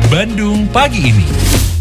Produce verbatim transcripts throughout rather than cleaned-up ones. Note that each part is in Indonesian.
Bandung Pagi Ini.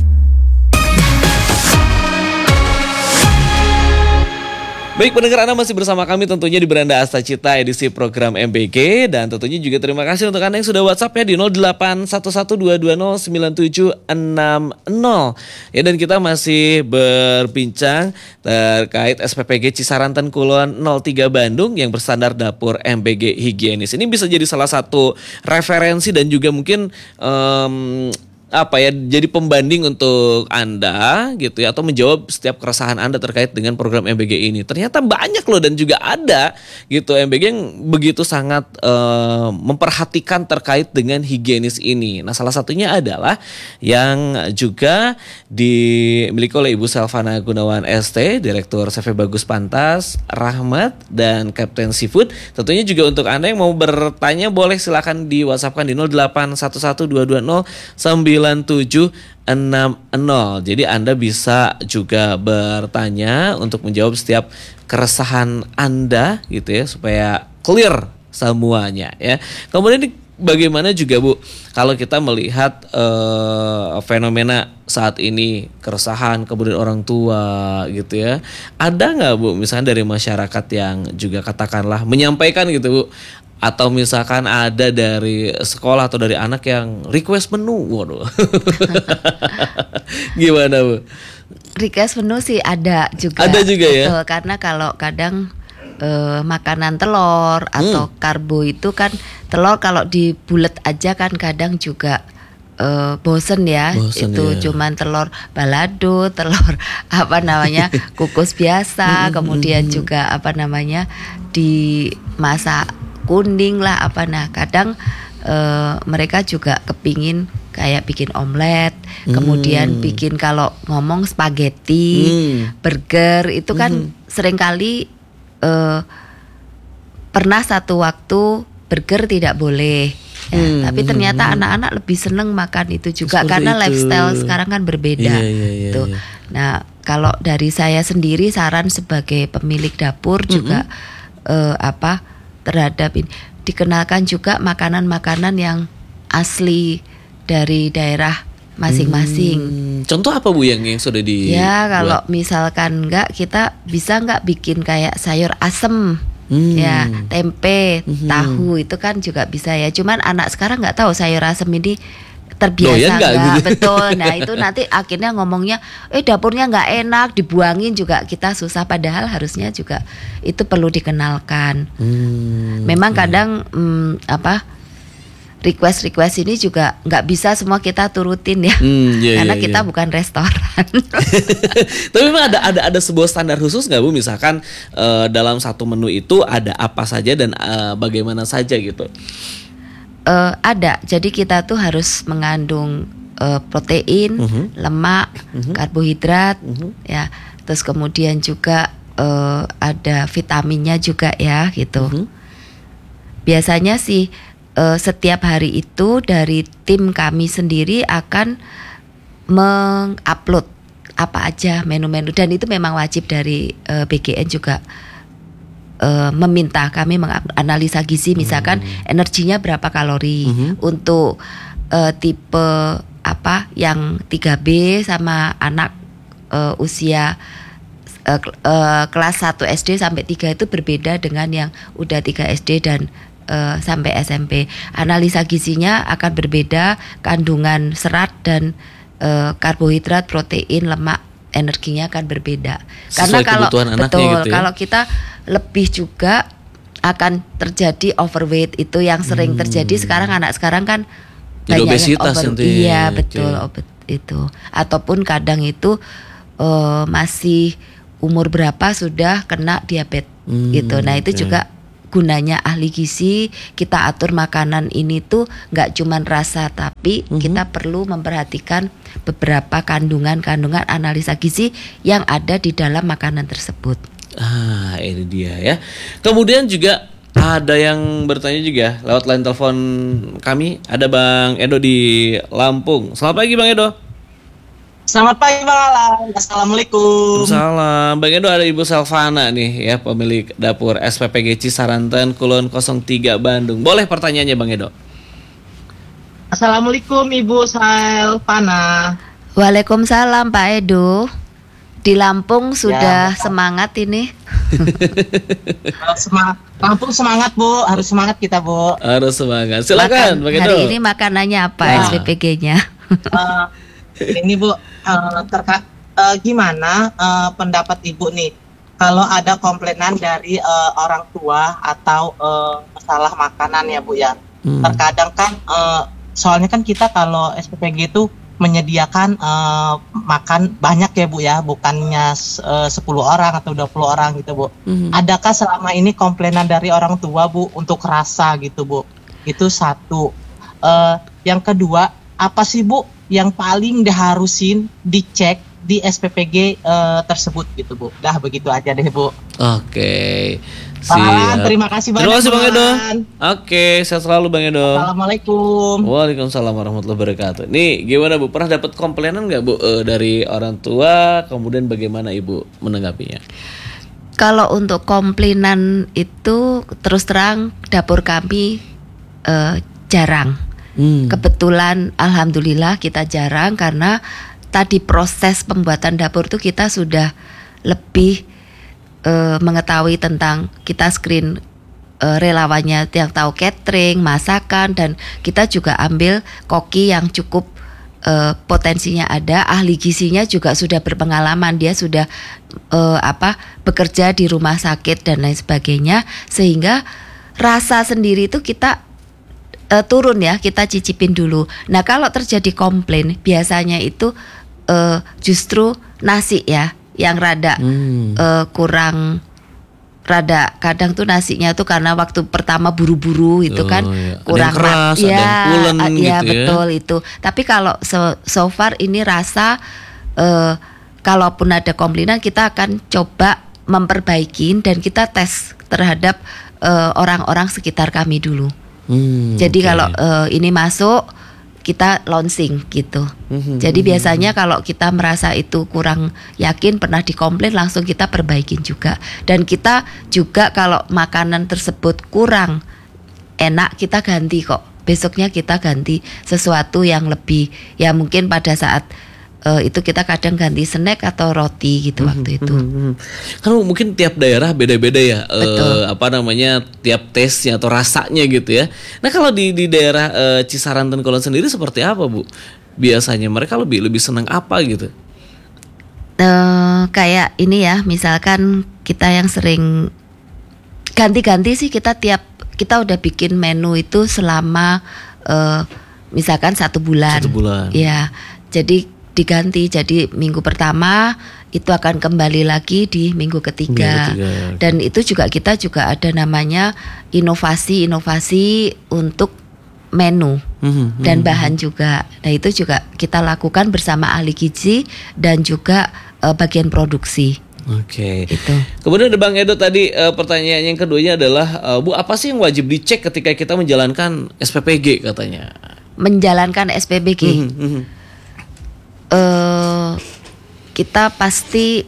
Baik pendengar, Anda masih bersama kami tentunya di Beranda Asta Cita edisi program M B G. Dan tentunya juga terima kasih untuk Anda yang sudah WhatsApp ya di nol delapan satu satu dua dua nol sembilan tujuh enam nol. Ya, dan kita masih berbincang terkait S P P G Cisaranten Kulon nol tiga Bandung yang berstandar dapur M B G higienis. Ini bisa jadi salah satu referensi dan juga mungkin um, apa ya, jadi pembanding untuk Anda gitu ya, atau menjawab setiap keresahan Anda terkait dengan program M B G ini. Ternyata banyak loh dan juga ada gitu M B G yang begitu sangat uh, memperhatikan terkait dengan higienis ini. Nah, salah satunya adalah yang juga dimiliki oleh Ibu Selvana Gunawan S T, Direktur C V Bagus Pantas, Rahmat, dan Kapten Seafood. Tentunya juga untuk Anda yang mau bertanya boleh silakan di WhatsApp-kan di nol delapan satu satu dua dua nol sembilan tujuh enam nol. Jadi Anda bisa juga bertanya untuk menjawab setiap keresahan Anda gitu ya, supaya clear semuanya ya. Kemudian bagaimana juga Bu kalau kita melihat uh, fenomena saat ini, keresahan kemudian orang tua gitu ya, ada nggak Bu misalnya dari masyarakat yang juga katakanlah menyampaikan gitu Bu, atau misalkan ada dari sekolah atau dari anak yang request menu, waduh. Gimana Bu? Request menu sih ada juga. Ada juga ya. Betul, karena kalau kadang eh, makanan telur atau hmm. karbo itu kan, telur kalau dibulet aja kan kadang juga Uh, bosen ya, bosen itu ya. Cuman telur balado, telur apa namanya kukus biasa, kemudian juga apa namanya dimasak kuning lah apa. Nah kadang uh, mereka juga kepingin kayak bikin omelet, hmm. kemudian bikin kalau ngomong spaghetti, hmm. burger itu kan hmm. seringkali uh, pernah satu waktu burger tidak boleh. Ya, hmm, tapi ternyata hmm, anak-anak lebih seneng makan itu juga. Seperti karena itu. Lifestyle sekarang kan berbeda. Iya, iya, iya, tuh. Iya. Nah, kalau dari saya sendiri saran sebagai pemilik dapur hmm, juga hmm. Eh, apa terhadap ini, dikenalkan juga makanan-makanan yang asli dari daerah masing-masing. Hmm, contoh apa Bu yang, yang sudah di? Ya kalau misalkan enggak, kita bisa enggak bikin kayak sayur asem. Hmm. Ya, tempe, hmm. tahu itu kan juga bisa ya. Cuman anak sekarang nggak tahu sayur asem ini terbiasa nggak, gitu. Betul. Nah itu nanti akhirnya ngomongnya, eh dapurnya nggak enak, dibuangin juga kita susah. Padahal harusnya juga itu perlu dikenalkan. Hmm. Memang okay. kadang hmm, apa? Request-request ini juga nggak bisa semua kita turutin ya, hmm, yeah, karena yeah, kita yeah. bukan restoran. Tapi memang ada ada ada sebuah standar khusus nggak Bu? Misalkan uh, dalam satu menu itu ada apa saja dan uh, bagaimana saja gitu? Uh, ada. Jadi kita tuh harus mengandung uh, protein, uh-huh. lemak, uh-huh. karbohidrat, uh-huh. ya. Terus kemudian juga uh, ada vitaminnya juga ya gitu. Uh-huh. Biasanya sih Uh, setiap hari itu dari tim kami sendiri akan mengupload apa aja menu-menu, dan itu memang wajib dari uh, B G N juga uh, meminta kami menganalisa gizi, misalkan hmm. energinya berapa kalori hmm. untuk uh, tipe apa yang tiga B sama anak uh, usia uh, uh, kelas satu S D sampai tiga itu berbeda dengan yang udah tiga S D dan Uh, sampai S M P. Analisa gizinya akan berbeda, kandungan serat dan uh, karbohidrat, protein, lemak, energinya akan berbeda. Sesuai karena kalau betul gitu ya? Kalau kita lebih juga akan terjadi overweight, itu yang sering hmm. terjadi sekarang. Anak sekarang kan banyak yang over, iya betul okay. itu. Ataupun kadang itu uh, masih umur berapa sudah kena diabetes hmm, gitu. Nah itu okay. juga gunanya ahli gizi, kita atur makanan ini tuh nggak cuman rasa, tapi mm-hmm. kita perlu memperhatikan beberapa kandungan-kandungan analisa gizi yang ada di dalam makanan tersebut. Ah, ini dia ya. Kemudian juga ada yang bertanya juga lewat line telepon kami, ada Bang Edo di Lampung. Selamat pagi Bang Edo. Selamat pagi Bang Alan. Assalamualaikum. Salam. Bang Edo, ada Ibu Selvana nih ya, pemilik dapur S P P G Cisaranten Kulon nol tiga Bandung. Boleh pertanyaannya Bang Edo? Assalamualaikum Ibu Salvana. Waalaikumsalam Pak Edo. Di Lampung sudah ya, semangat ini. Semangat. Lampung semangat Bu, harus semangat kita Bu. Harus semangat. Silakan Pak Edo. Hari ini makanannya apa nah. S P P G-nya? uh, ini Bu, uh, terkait uh, gimana uh, pendapat Ibu nih? Kalau ada komplainan dari uh, orang tua atau uh, masalah makanan ya Bu ya. Hmm. Terkadang kan uh, soalnya kan kita kalau S P P G itu menyediakan uh, makan banyak ya Bu ya, bukannya uh, sepuluh orang atau dua puluh orang gitu Bu. Mm-hmm. Adakah selama ini komplainan dari orang tua Bu untuk rasa gitu Bu? Itu satu. Uh, yang kedua, apa sih Bu yang paling diharusin dicek di S P P G uh, tersebut gitu Bu? Dah begitu aja deh Bu. Oke. Siap. Terima kasih banyak. Terima kasih Bang Edo. Oke, sehat selalu Bang Edo. Assalamualaikum. Waalaikumsalam warahmatullahi wabarakatuh. Nih, gimana Bu? Pernah dapat komplainan nggak Bu uh, dari orang tua? Kemudian bagaimana Ibu menanggapinya? Kalau untuk komplainan itu terus terang dapur kami uh, jarang. Hmm. Kebetulan, alhamdulillah kita jarang karena tadi proses pembuatan dapur itu kita sudah lebih Uh, mengetahui tentang kita screen uh, relawannya yang tahu catering, masakan, dan kita juga ambil koki yang cukup uh, potensinya ada, ahli gizinya juga sudah berpengalaman, dia sudah uh, apa bekerja di rumah sakit dan lain sebagainya, sehingga rasa sendiri itu kita uh, turun ya, kita cicipin dulu. Nah kalau terjadi komplain biasanya itu uh, justru nasi ya yang rada hmm. uh, kurang, rada kadang tuh nasinya tuh karena waktu pertama buru-buru itu oh, kan iya. kurang ada yang keras, ya, ada yang pulen uh, gitu ya, ya. Betul itu. Tapi kalau so, so far ini rasa uh, kalaupun ada komplainan kita akan coba memperbaiki dan kita tes terhadap uh, orang-orang sekitar kami dulu. Hmm, Jadi okay. kalau uh, ini masuk kita launching gitu. Mm-hmm. Jadi biasanya kalau kita merasa itu kurang yakin, pernah dikomplain, langsung kita perbaikin juga. Dan kita juga kalau makanan tersebut kurang enak, kita ganti kok. Besoknya kita ganti sesuatu yang lebih, ya mungkin pada saat uh, itu kita kadang ganti snack atau roti gitu mm-hmm. waktu itu. Mm-hmm. Kan mungkin tiap daerah beda-beda ya, uh, apa namanya, tiap tesnya atau rasanya gitu ya. Nah kalau di di daerah uh, Cisaran dan Kulon sendiri seperti apa Bu? Biasanya mereka lebih lebih senang apa gitu? Uh, kayak ini ya, misalkan kita yang sering ganti-ganti sih, kita tiap kita udah bikin menu itu selama uh, misalkan satu bulan. Satu bulan. Ya, jadi diganti. Jadi minggu pertama itu akan kembali lagi di minggu ketiga. Minggu ketiga. Dan itu juga kita juga ada namanya inovasi-inovasi untuk menu mm-hmm. dan bahan juga. Nah itu juga kita lakukan bersama ahli gizi dan juga uh, bagian produksi. Oke. Okay. Itu. Kemudian ada Bang Edo tadi uh, pertanyaan yang keduanya adalah uh, Bu, apa sih yang wajib dicek ketika kita menjalankan S P P G katanya? Menjalankan S P P G. Mm-hmm. Uh, kita pasti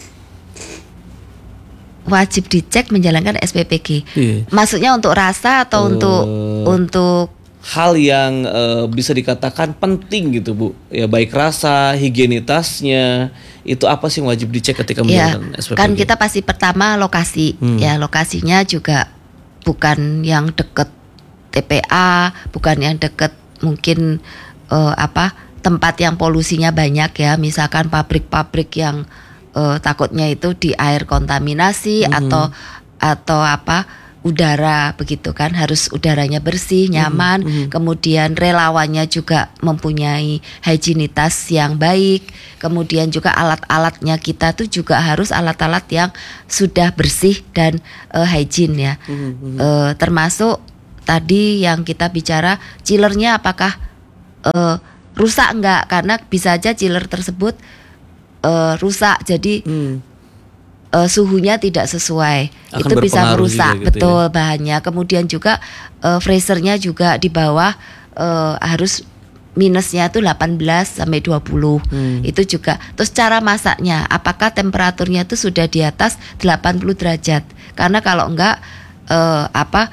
wajib dicek menjalankan S P P G. Yeah. Maksudnya untuk rasa atau uh, untuk untuk hal yang uh, bisa dikatakan penting gitu Bu. Ya baik rasa, higienitasnya, itu apa sih yang wajib dicek ketika menjalankan ya, S P P G? Kan kita pasti pertama lokasi. Hmm. Ya lokasinya juga bukan yang deket T P A, bukan yang deket mungkin uh, apa tempat yang polusinya banyak ya, misalkan pabrik-pabrik yang uh, takutnya itu di air kontaminasi mm-hmm. atau atau apa udara begitu kan, harus udaranya bersih, nyaman, mm-hmm. kemudian relawannya juga mempunyai higienitas yang baik, kemudian juga alat-alatnya kita tuh juga harus alat-alat yang sudah bersih dan uh, hygiene ya, mm-hmm. uh, termasuk tadi yang kita bicara chillernya apakah uh, rusak enggak, karena bisa aja chiller tersebut uh, rusak jadi hmm. uh, suhunya tidak sesuai. Akan itu bisa merusak gitu betul ya? Bahannya. Kemudian juga uh, freezernya juga di bawah uh, harus minusnya tuh delapan belas sampai dua puluh. Hmm. Itu juga. Terus cara masaknya, apakah temperaturnya tuh sudah di atas delapan puluh derajat? Karena kalau enggak uh, apa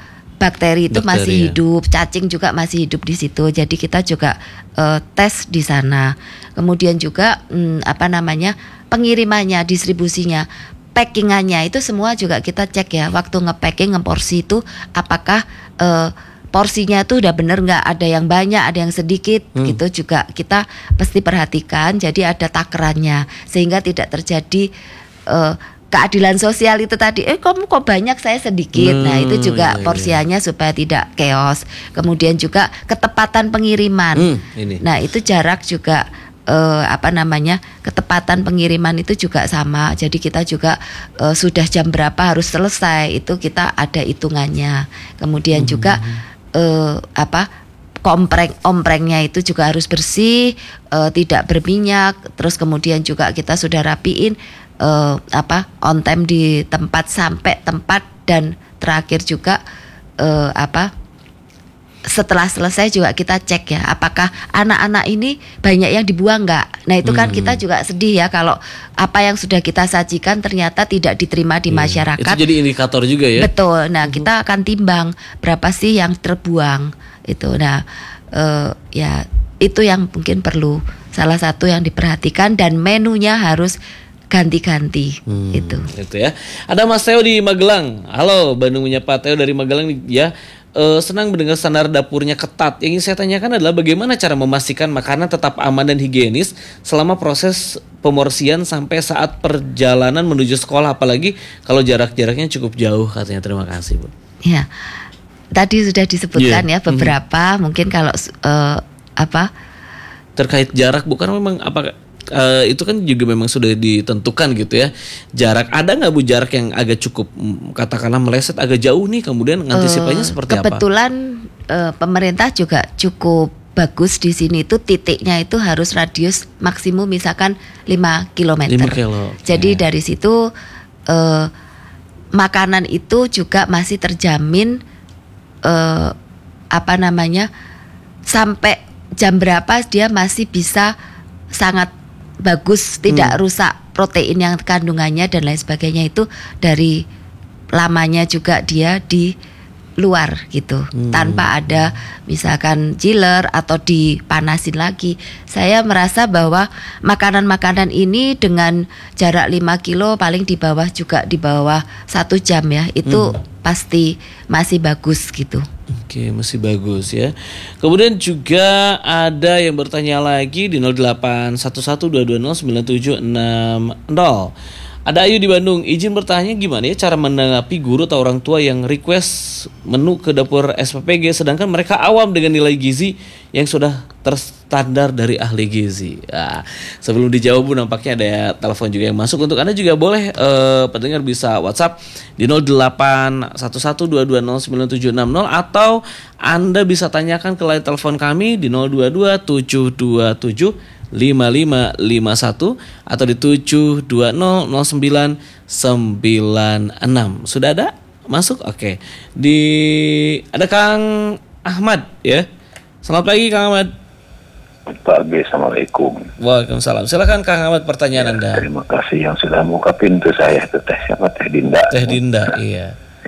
bakteri itu Bakteri, masih ya. hidup, cacing juga masih hidup di situ. Jadi kita juga uh, tes di sana. Kemudian juga hmm, apa namanya pengirimannya, distribusinya, packingannya itu semua juga kita cek ya. Waktu nge-packing, nge-porsi itu apakah uh, porsinya itu udah bener nggak, ada yang banyak, ada yang sedikit, hmm. gitu juga kita pasti perhatikan. Jadi ada takarannya sehingga tidak terjadi uh, keadilan sosial itu tadi. Eh kamu kok banyak, saya sedikit. Hmm, nah itu juga iya, porsiannya iya. supaya tidak chaos. Kemudian juga ketepatan pengiriman. Hmm, ini. Nah itu jarak juga. Uh, apa namanya ketepatan pengiriman itu juga sama. Jadi kita juga uh, sudah jam berapa harus selesai, itu kita ada hitungannya. Kemudian hmm. juga uh, apa kompreng omprengnya itu juga harus bersih, uh, tidak berminyak. Terus kemudian juga kita sudah rapiin uh, apa on time di tempat sampai tempat, dan terakhir juga uh, apa setelah selesai juga kita cek ya, apakah anak-anak ini banyak yang dibuang nggak. Nah itu kan hmm. kita juga sedih ya kalau apa yang sudah kita sajikan ternyata tidak diterima di yeah. masyarakat. Itu jadi indikator juga ya. Betul. Nah hmm. kita akan timbang berapa sih yang terbuang itu. Nah uh, ya itu yang mungkin perlu salah satu yang diperhatikan, dan menunya harus ganti-ganti. hmm, itu. Itu ya. Ada Mas Theo di Magelang. Halo, Bandung Menyapa. Theo dari Magelang ya. Uh, senang mendengar standar dapurnya ketat. Yang ingin saya tanyakan adalah bagaimana cara memastikan makanan tetap aman dan higienis selama proses pemorsian sampai saat perjalanan menuju sekolah, apalagi kalau jarak-jaraknya cukup jauh katanya. Terima kasih Bu. Ya, tadi sudah disebutkan yeah. ya beberapa. Mm-hmm. Mungkin kalau uh, apa terkait jarak, bukan memang apa Uh, itu kan juga memang sudah ditentukan gitu ya. Jarak, ada nggak Bu jarak yang agak cukup katakanlah meleset agak jauh nih, kemudian antisipasinya uh, seperti kebetulan, apa? Kebetulan uh, pemerintah juga cukup bagus di sini, itu titiknya itu harus radius maksimum misalkan lima kilometer. lima kilo. Jadi ya. Dari situ uh, makanan itu juga masih terjamin uh, apa namanya sampai jam berapa dia masih bisa sangat bagus, tidak hmm. rusak protein yang kandungannya dan lain sebagainya, itu dari lamanya juga dia di luar gitu, hmm. tanpa ada misalkan chiller atau dipanasin lagi. Saya merasa bahwa makanan-makanan ini dengan jarak lima kilo paling di bawah juga di bawah satu jam ya, itu hmm. pasti masih bagus gitu. Oke, masih bagus ya. Kemudian juga ada yang bertanya lagi di nol delapan satu satu dua dua nol sembilan tujuh enam nol. Ada Ayu di Bandung, izin bertanya gimana ya cara menanggapi guru atau orang tua yang request menu ke dapur S P P G sedangkan mereka awam dengan nilai gizi yang sudah terstandar dari ahli gizi. Nah, sebelum dijawab Bu, nampaknya ada telepon juga yang masuk. Untuk Anda juga boleh eh, pendengar bisa WhatsApp di nol delapan satu satu dua dua nol sembilan tujuh enam nol, atau Anda bisa tanyakan ke line telepon kami di nol dua dua tujuh dua tujuh lima lima lima satu atau di tujuh dua nol nol sembilan sembilan enam. Sudah ada masuk? Oke. Di ada Kang Ahmad ya. Selamat pagi Kang Ahmad. Pagi, Assalamualaikum. Waalaikumsalam. Silakan Kang Ahmad, pertanyaan ya, Anda. Terima kasih yang sudah mengungkapin itu saya itu teh siapa Teh Dinda. Teh Dinda, iya.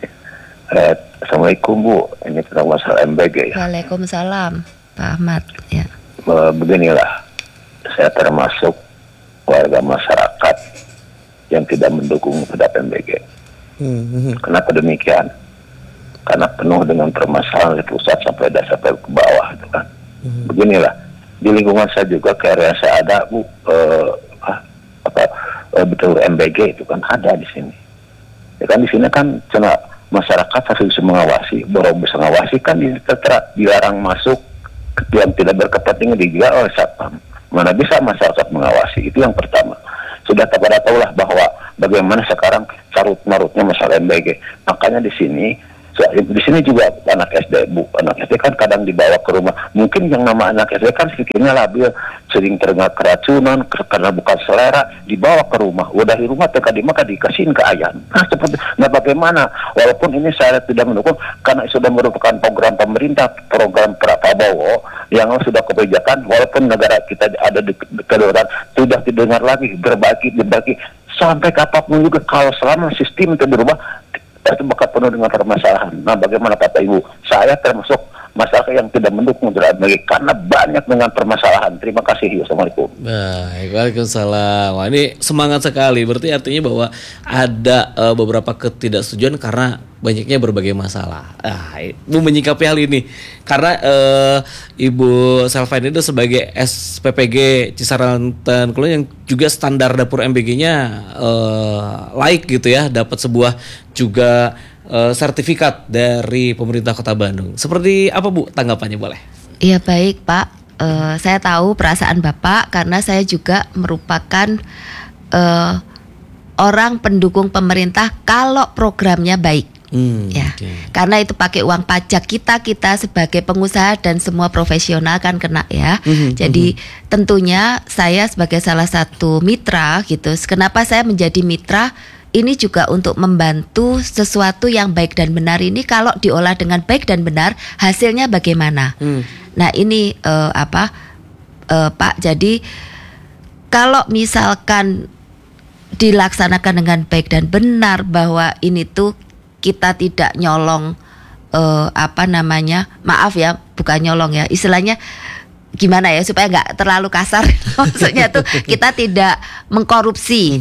Eh, Assalamualaikum Bu. Ini tentang masalah M B G ya. Waalaikumsalam Pak Ahmad ya. Beginilah, saya termasuk warga masyarakat yang tidak mendukung terhadap M B G. Hmm. Kenapa demikian? Karena penuh dengan permasalahan dari pusat sampai dasar sampai ke bawah, itu kan. Hmm. Beginilah, di lingkungan saya juga ke area saya ada Bu, eh, apa eh, betul M B G itu kan ada di sini. Ya kan di sini kan cina masyarakat harus bisa mengawasi, baru bisa mengawasi kan di tertera dilarang masuk yang tidak berkepentingan dijaga oleh satpam. Mana bisa masyarakat mengawasi, itu yang pertama. Sudah kepada tahulah bahwa bagaimana sekarang carut marutnya masalah M B G. Makanya di sini, di sini juga anak S D Bu, anak S D kan kadang dibawa ke rumah. Mungkin yang nama anak S D kan pikirnya labil, sering terkena keracunan karena bukan selera, dibawa ke rumah. Udah di rumah teka dimaka dikasihin ke ayah. Nah seperti, nah bagaimana? Walaupun ini saya tidak mendukung karena sudah merupakan program pemerintah, program Prabowo yang sudah kebijakan. Walaupun negara kita ada di kedaulatan, sudah didengar lagi, berbagi, berbagi sampai kapanpun juga kalau selama sistem itu berubah. itu bakal penuh dengan permasalahan. Nah, bagaimana Bapak Ibu? Saya termasuk masyarakat yang tidak mendukung terhadap M B G karena banyak dengan permasalahan. Terima kasih. Assalamualaikum. Baik, waalaikumsalam. Wah, ini semangat sekali. Berarti artinya bahwa ada uh, beberapa ketidaksetujuan karena banyaknya berbagai masalah. Ah, Ibu menyikapi hal ini karena uh, Ibu Selva ini sebagai S P P G Cisaranten Kulon yang juga standar dapur M B G-nya uh, laik gitu ya, dapat sebuah juga uh, sertifikat dari pemerintah Kota Bandung. Seperti apa Bu tanggapannya, boleh? Iya baik Pak, uh, saya tahu perasaan Bapak karena saya juga merupakan uh, orang pendukung pemerintah kalau programnya baik. Hmm, ya, okay. Karena itu pakai uang pajak kita kita sebagai pengusaha dan semua profesional kan kena ya. Mm-hmm, Jadi mm-hmm. tentunya saya sebagai salah satu mitra gitu. Kenapa saya menjadi mitra? Ini juga untuk membantu sesuatu yang baik dan benar ini kalau diolah dengan baik dan benar hasilnya bagaimana. Mm. Nah ini uh, apa uh, Pak? Jadi kalau misalkan dilaksanakan dengan baik dan benar bahwa ini tuh kita tidak nyolong uh, apa namanya, maaf ya, bukan nyolong ya, istilahnya gimana ya supaya nggak terlalu kasar. Maksudnya tuh kita tidak mengkorupsi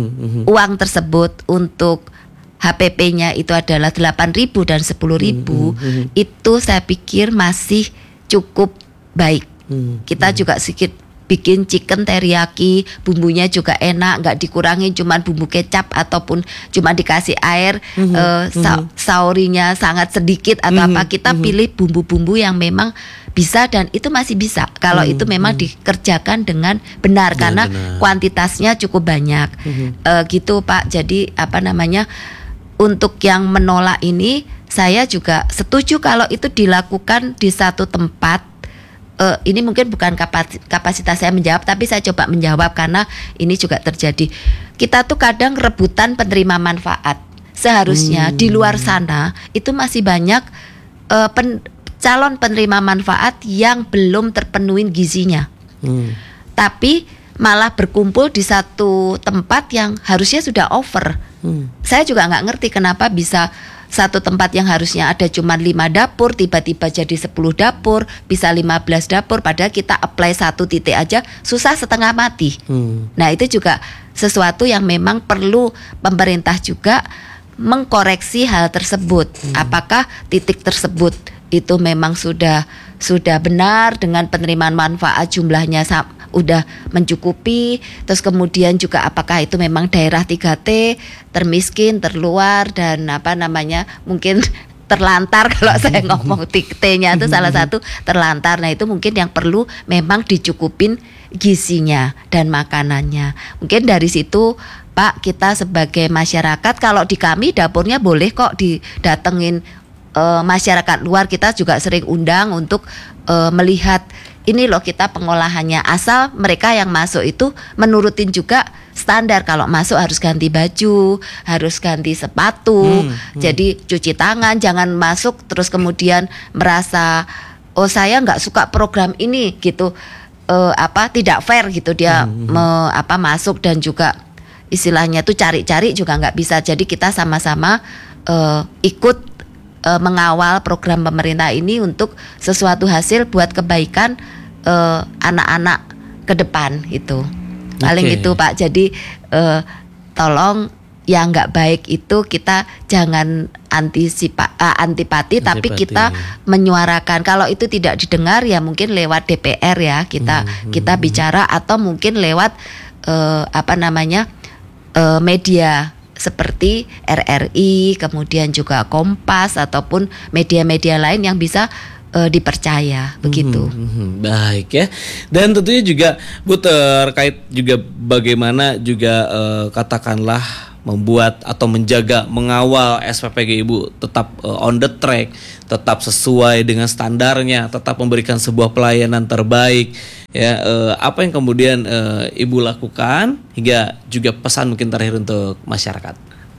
uang tersebut untuk H P P-nya itu adalah delapan ribu dan sepuluh ribu. Itu saya pikir masih cukup baik. Kita juga sedikit bikin chicken teriyaki, bumbunya juga enak, nggak dikurangi cuman bumbu kecap ataupun cuma dikasih air, mm-hmm. uh, sa- saurinya sangat sedikit atau mm-hmm. apa, kita mm-hmm. pilih bumbu-bumbu yang memang bisa dan itu masih bisa kalau mm-hmm. itu memang dikerjakan dengan benar ya, karena benar. Kuantitasnya cukup banyak, mm-hmm. uh, gitu Pak. Jadi apa namanya, untuk yang menolak ini saya juga setuju kalau itu dilakukan di satu tempat. Uh, ini mungkin bukan kapasitas, kapasitas saya menjawab, tapi saya coba menjawab karena ini juga terjadi. Kita tuh kadang rebutan penerima manfaat. Seharusnya hmm. di luar sana itu masih banyak uh, pen, calon penerima manfaat yang belum terpenuhi gizinya. Hmm. Tapi malah berkumpul di satu tempat yang harusnya sudah over. Hmm. Saya juga nggak ngerti kenapa bisa satu tempat yang harusnya ada cuma lima dapur tiba-tiba jadi sepuluh dapur, bisa lima belas dapur, padahal kita apply satu titik aja susah setengah mati. Hmm. Nah itu juga sesuatu yang memang perlu pemerintah juga mengkoreksi hal tersebut. Hmm. Apakah titik tersebut itu memang sudah sudah benar dengan penerimaan manfaat jumlahnya sama udah mencukupi, terus kemudian juga apakah itu memang daerah tiga T termiskin, terluar dan apa namanya mungkin terlantar kalau saya ngomong T-nya itu salah satu terlantar. Nah itu mungkin yang perlu memang dicukupin gizinya dan makanannya. Mungkin dari situ Pak, kita sebagai masyarakat kalau di kami dapurnya boleh kok didatengin uh, masyarakat luar, kita juga sering undang untuk uh, melihat ini loh kita pengolahannya, asal mereka yang masuk itu menurutin juga standar. Kalau masuk harus ganti baju, harus ganti sepatu, hmm, hmm. jadi cuci tangan, jangan masuk terus kemudian merasa oh saya nggak suka program ini gitu, uh, apa tidak fair gitu dia hmm, me, apa masuk dan juga istilahnya tuh cari-cari juga nggak bisa. Jadi kita sama-sama uh, ikut Uh, mengawal program pemerintah ini untuk sesuatu hasil buat kebaikan uh, anak-anak ke depan itu. Paling okay. itu Pak. Jadi uh, tolong yang nggak baik itu kita jangan antisipa, uh, antipati, antipati tapi kita menyuarakan. Kalau itu tidak didengar ya mungkin lewat D P R ya kita hmm, kita hmm. bicara atau mungkin lewat uh, apa namanya uh, media seperti R R I, kemudian juga Kompas ataupun media-media lain yang bisa uh, dipercaya begitu. Hmm, hmm, baik ya. Dan tentunya juga Bu terkait juga bagaimana juga uh, katakanlah membuat atau menjaga mengawal S P P G Ibu tetap uh, on the track, tetap sesuai dengan standarnya, tetap memberikan sebuah pelayanan terbaik. Ya, uh, apa yang kemudian uh, Ibu lakukan hingga juga pesan mungkin terakhir untuk masyarakat?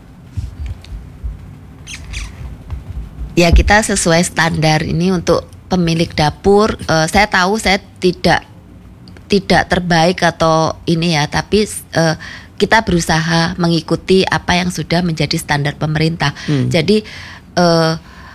Ya kita sesuai standar ini untuk pemilik dapur. Uh, saya tahu saya tidak tidak terbaik atau ini ya, tapi uh, kita berusaha mengikuti apa yang sudah menjadi standar pemerintah. Hmm. Jadi uh,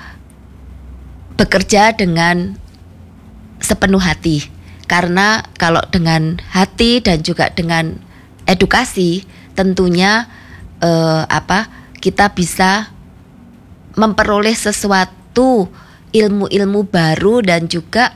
bekerja dengan sepenuh hati, karena kalau dengan hati dan juga dengan edukasi tentunya uh, apa kita bisa memperoleh sesuatu ilmu-ilmu baru dan juga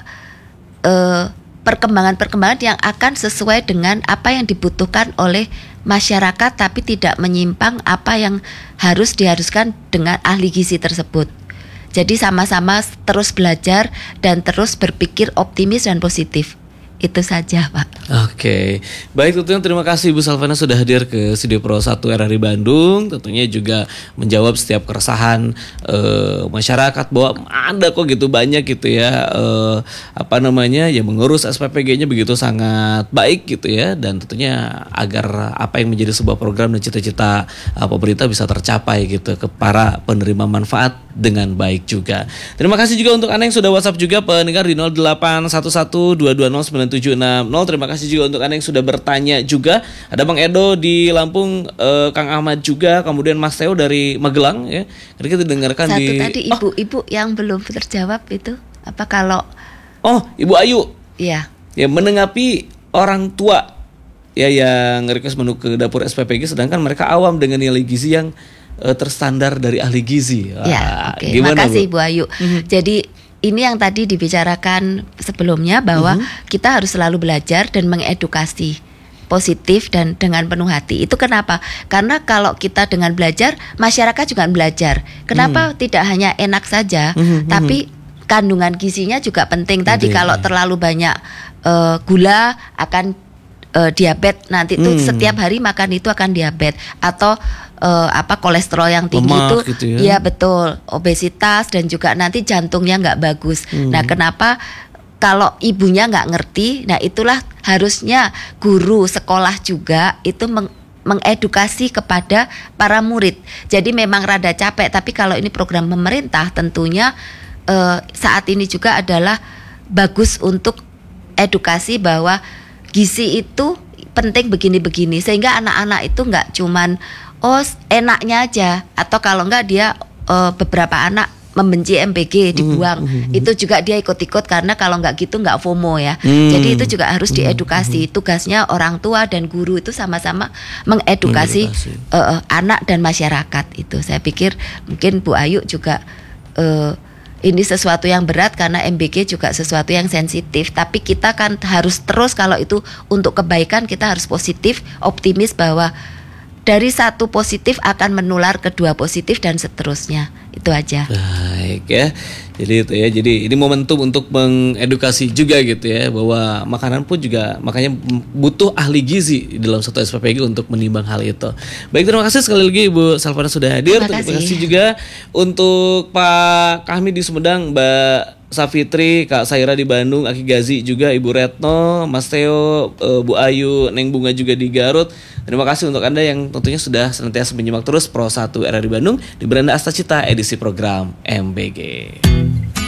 uh, perkembangan-perkembangan yang akan sesuai dengan apa yang dibutuhkan oleh masyarakat, tapi tidak menyimpang apa yang harus diharuskan dengan ahli gizi tersebut. Jadi sama-sama terus belajar dan terus berpikir optimis dan positif. Itu saja, Pak. Oke, baik, tentunya terima kasih Ibu Salvana sudah hadir ke Studio Pro satu R R I Bandung. Tentunya juga menjawab setiap keresahan uh, masyarakat bahwa ada kok gitu banyak gitu ya uh, apa namanya ya mengurus S P P G-nya begitu sangat baik gitu ya, dan tentunya agar apa yang menjadi sebuah program dan cita-cita uh, pemerintah bisa tercapai gitu ke para penerima manfaat dengan baik juga. Terima kasih juga untuk Anda yang sudah WhatsApp juga pendengar di nol delapan satu satu dua dua nol sembilan tujuh enam nol. Terima kasih juga untuk Anda yang sudah bertanya juga. Ada Bang Edo di Lampung, eh, Kang Ahmad juga, kemudian Mas Theo dari Magelang ya. Jadi kita dengarkan Satu di tadi ibu-ibu oh. yang belum terjawab itu apa kalau Oh, Ibu Ayu. Iya. Ya, menengapi orang tua ya yang request menu ke dapur S P P G sedangkan mereka awam dengan nilai gizi yang uh, terstandar dari ahli gizi. Wah, ya, oke. Okay. Gimana, Makasih Bu? Bu Ayu. Mm-hmm. Jadi ini yang tadi dibicarakan sebelumnya bahwa mm-hmm. kita harus selalu belajar dan mengedukasi positif dan dengan penuh hati. Itu kenapa? Karena kalau kita dengan belajar, masyarakat juga belajar. Kenapa mm. tidak hanya enak saja, mm-hmm. tapi kandungan gizinya juga penting. Tadi penting. Kalau terlalu banyak uh, gula akan uh, diabetes nanti itu mm. setiap hari makan itu akan diabetes atau Uh, apa kolesterol yang tinggi lemak itu gitu ya. Iya betul, obesitas dan juga nanti jantungnya nggak bagus. Hmm. Nah kenapa kalau ibunya nggak ngerti, nah itulah harusnya guru sekolah juga itu meng mengedukasi kepada para murid. Jadi memang rada capek, tapi kalau ini program pemerintah tentunya uh, saat ini juga adalah bagus untuk edukasi bahwa gizi itu penting begini-begini sehingga anak-anak itu nggak cuman oh enaknya aja, atau kalau enggak dia uh, beberapa anak membenci M P G dibuang, mm-hmm. itu juga dia ikut-ikut karena kalau enggak gitu enggak FOMO ya. Mm. Jadi itu juga harus diedukasi. Mm-hmm. Tugasnya orang tua dan guru itu sama-sama mengedukasi uh, uh, anak dan masyarakat itu. Saya pikir mungkin Bu Ayu juga uh, ini sesuatu yang berat karena M B G juga sesuatu yang sensitif. Tapi kita kan harus terus kalau itu untuk kebaikan kita harus positif, optimis bahwa dari satu positif akan menular kedua positif dan seterusnya. Itu aja. Baik ya. Jadi itu ya. Jadi ini momentum untuk mengedukasi juga gitu ya, bahwa makanan pun juga makanya butuh ahli gizi dalam satu S P P G untuk menimbang hal itu. Baik, terima kasih sekali lagi Ibu Salvana sudah hadir. Terima kasih, terima kasih juga untuk Pak Kahmi di Sumedang, Mbak Safitri, Kak Saira di Bandung, Aki Gazi juga, Ibu Retno, Mas Theo, Bu Ayu, Neng Bunga juga di Garut. Terima kasih untuk Anda yang tentunya sudah senantiasa menyimak terus Pro satu R R I Bandung di Beranda Astacita edisi program M B G.